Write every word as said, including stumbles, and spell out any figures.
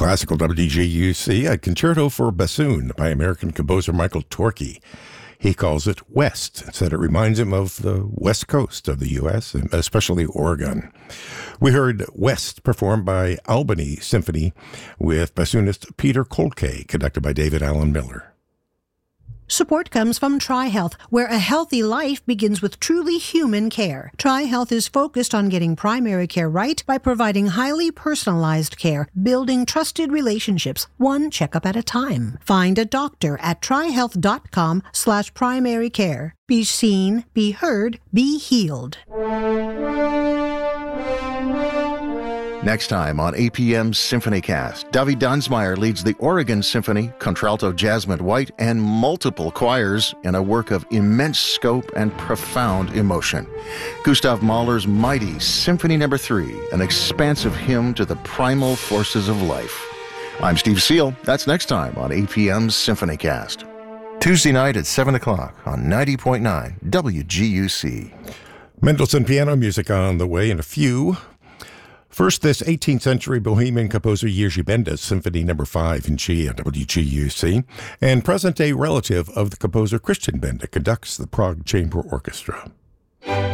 Classical W G U C, a concerto for bassoon by American composer Michael Torke. He calls it West, and said it reminds him of the west coast of the U S, and especially Oregon. We heard West performed by Albany Symphony with bassoonist Peter Kolke, conducted by David Allen Miller. Support comes from TriHealth, where a healthy life begins with truly human care. TriHealth is focused on getting primary care right by providing highly personalized care, building trusted relationships, one checkup at a time. Find a doctor at trihealth.com slash primary care. Be seen, be heard, be healed. Next time on A P M's SymphonyCast, Davi Dansmeyer leads the Oregon Symphony, contralto Jasmine White, and multiple choirs in a work of immense scope and profound emotion. Gustav Mahler's mighty Symphony Number Three, an expansive hymn to the primal forces of life. I'm Steve Seal. That's next time on A P M's SymphonyCast. Tuesday night at seven o'clock on ninety point nine W G U C. Mendelssohn piano music on the way in a few. First, this eighteenth century Bohemian composer Jiří Benda's Symphony Number Five in G on W G U C, and present-day relative of the composer Christian Benda conducts the Prague Chamber Orchestra.